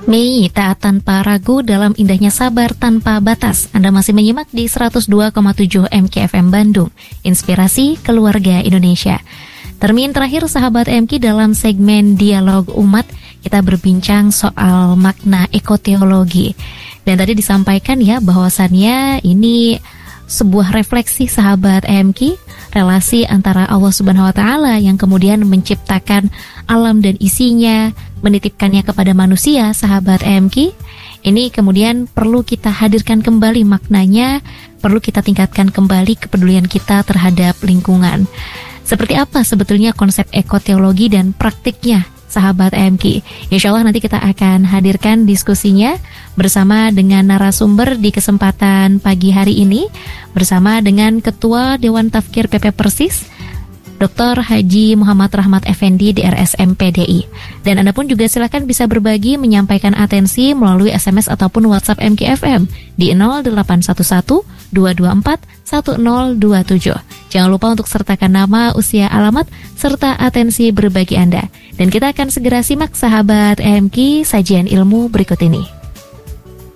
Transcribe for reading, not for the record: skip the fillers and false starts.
Mei, taat tanpa ragu dalam indahnya sabar tanpa batas. Anda masih menyimak di 102,7 MKFM Bandung, Inspirasi Keluarga Indonesia. Termin terakhir sahabat MK dalam segmen Dialog Umat, kita berbincang soal makna ekoteologi. Dan tadi disampaikan ya bahwasannya ini sebuah refleksi sahabat MK, relasi antara Allah Subhanahu wa Ta'ala yang kemudian menciptakan alam dan isinya, menitipkannya kepada manusia, sahabat MK. Ini kemudian perlu kita hadirkan kembali maknanya, perlu kita tingkatkan kembali kepedulian kita terhadap lingkungan. Seperti apa sebetulnya konsep ekoteologi dan praktiknya, sahabat MK? Insya Allah nanti kita akan hadirkan diskusinya bersama dengan narasumber di kesempatan pagi hari ini, bersama dengan Ketua Dewan Tafkir PP Persis, Dr. Haji Muhammad Rahmat Effendi DRSM PDI. Dan Anda pun juga silakan bisa berbagi, menyampaikan atensi melalui SMS ataupun WhatsApp MKFM di 0811 224 1027. Jangan lupa untuk sertakan nama, usia, alamat, serta atensi berbagi Anda. Dan kita akan segera simak sahabat MK sajian ilmu berikut ini.